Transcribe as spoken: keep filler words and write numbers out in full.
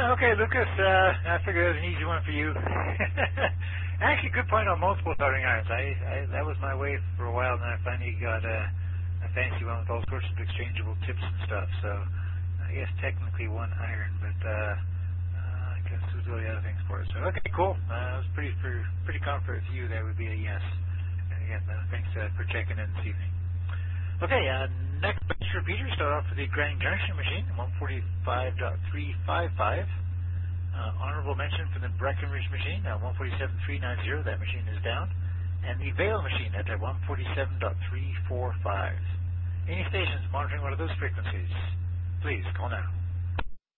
Okay, Lucas, uh, I figured it was an easy one for you. Actually, good point on multiple soldering irons. I, I That was my way for a while, and then I finally got a, a fancy one with all sorts of exchangeable tips and stuff. So I guess technically one iron, but uh, uh, I guess there's really other things for it. So okay, cool. Uh, I was pretty for, pretty confident with you that would be a yes. And again, uh, thanks uh, for checking in this evening. Okay, uh, next repeater, start off with the Grand Junction machine, one forty-five point three five five. Uh, honorable mention for the Breckenridge machine, uh, one forty-seven point three nine zero, that machine is down. And the Vail machine at uh, one forty-seven point three four five. Any stations monitoring one of those frequencies, please call now.